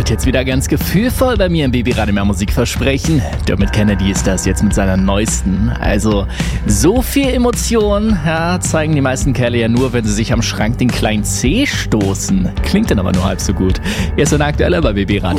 geht jetzt wieder ganz gefühlvoll bei mir im Babyradio mehr Musikversprechen. Dermot Kennedy ist das jetzt mit seiner neuesten. Also so viel Emotion zeigen die meisten Kerle ja nur, wenn sie sich am Schrank den kleinen C stoßen. Klingt dann aber nur halb so gut. Hier ist ein aktueller bei Babyradio.